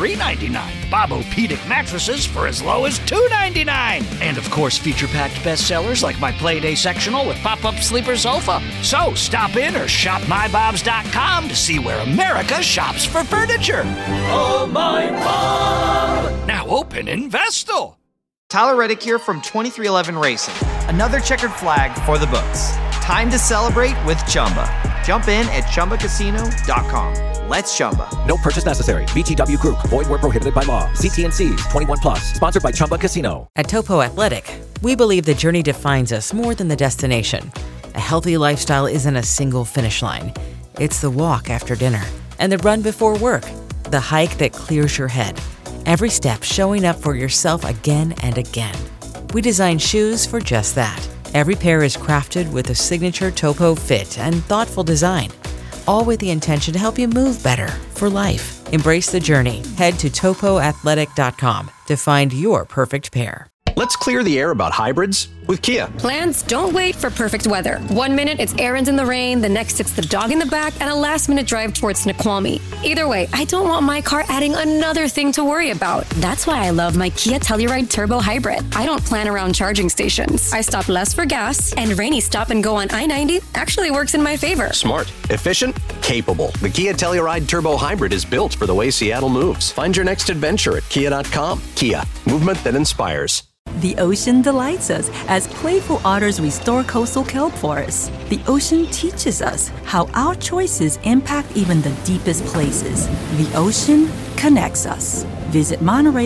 $3.99. Bobo-Pedic mattresses for as low as $2.99. And of course, feature-packed bestsellers like my Playday sectional with pop-up sleeper sofa. So stop in or shop mybobs.com to see where America shops for furniture. Oh, my Bob! Now open in Vestal. Tyler Reddick here from 2311 Racing. Another checkered flag for the books. Time to celebrate with Chumba. Jump in at ChumbaCasino.com. Let's Chumba. No purchase necessary. VGW Group. Void where prohibited by law. See T&Cs. 21 plus. Sponsored by Chumba Casino. At Topo Athletic, we believe the journey defines us more than the destination. A healthy lifestyle isn't a single finish line. It's the walk after dinner and the run before work. The hike that clears your head. Every step showing up for yourself again and again. We design shoes for just that. Every pair is crafted with a signature Topo fit and thoughtful design, all with the intention to help you move better for life. Embrace the journey. Head to topoathletic.com to find your perfect pair. Let's clear the air about hybrids with Kia. Plans don't wait for perfect weather. 1 minute it's errands in the rain, the next it's the dog in the back, and a last-minute drive towards Snoqualmie. Either way, I don't want my car adding another thing to worry about. That's why I love my Kia Telluride Turbo Hybrid. I don't plan around charging stations. I stop less for gas, and rainy stop and go on I-90 actually works in my favor. Smart, efficient, capable. The Kia Telluride Turbo Hybrid is built for the way Seattle moves. Find your next adventure at kia.com. Kia, movement that inspires. The ocean delights us as playful otters restore coastal kelp forests. The ocean teaches us how our choices impact even the deepest places. The ocean connects us. Visit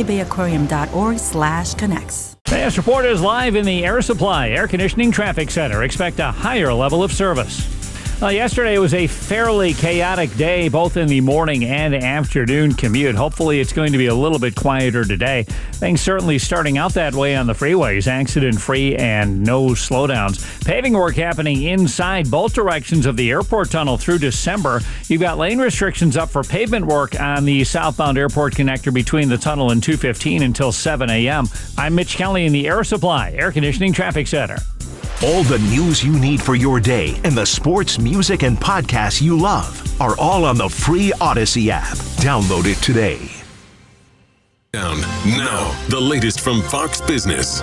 MontereyBayAquarium.org/connects. This report is live in the Air Supply Air Conditioning Traffic Center. Expect a higher level of service. Yesterday was a fairly chaotic day, both in the morning and afternoon commute. Hopefully it's going to be a little bit quieter today. Things certainly starting out that way on the freeways, accident-free and no slowdowns. Paving work happening inside both directions of the airport tunnel through December. You've got lane restrictions up for pavement work on the southbound airport connector between the tunnel and 215 until 7 a.m. I'm Mitch Kelly in the Air Supply Air Conditioning Traffic Center. All the news you need for your day and the sports, music, and podcasts you love are all on the free Odyssey app. Download it today. Now, the latest from Fox Business.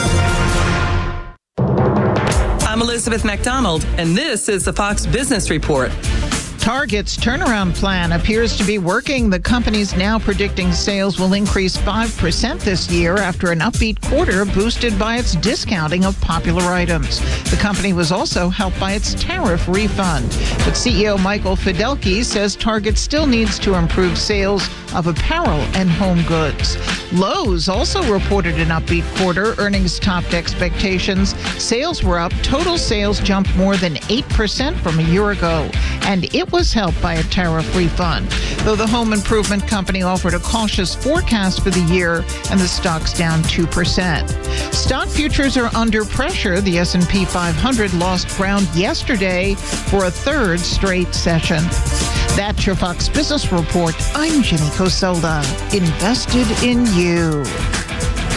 I'm Elizabeth McDonald, and this is the Fox Business Report. Target's turnaround plan appears to be working. The company's now predicting sales will increase 5% this year after an upbeat quarter boosted by its discounting of popular items. The company was also helped by its tariff refund. But CEO Michael Fidelki says Target still needs to improve sales of apparel and home goods. Lowe's also reported an upbeat quarter. Earnings topped expectations. Sales were up. Total sales jumped more than 8% from a year ago. And it was helped by a tariff refund, though the home improvement company offered a cautious forecast for the year, and the stock's down 2%. Stock futures are under pressure. The S&P 500 lost ground yesterday for a third straight session. That's your Fox Business Report. I'm Jenny Cosolda. Invested in you.